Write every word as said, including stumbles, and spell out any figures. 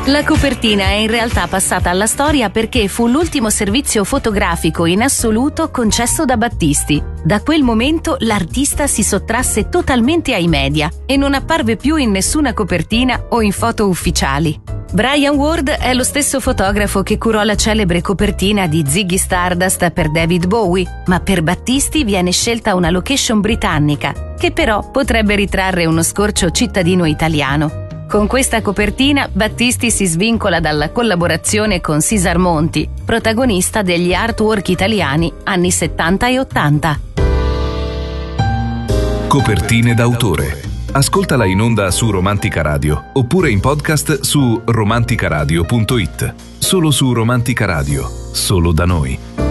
La copertina è in realtà passata alla storia perché fu l'ultimo servizio fotografico in assoluto concesso da Battisti. Da quel momento l'artista si sottrasse totalmente ai media e non apparve più in nessuna copertina o in foto ufficiali. Brian Ward è lo stesso fotografo che curò la celebre copertina di Ziggy Stardust per David Bowie, ma per Battisti viene scelta una location britannica, che però potrebbe ritrarre uno scorcio cittadino italiano. Con questa copertina Battisti si svincola dalla collaborazione con Cesar Monti, protagonista degli artwork italiani anni settanta e ottanta. Copertine d'autore. Ascoltala in onda su Romantica Radio oppure in podcast su romanticaradio punto it. Solo su Romantica Radio, solo da noi.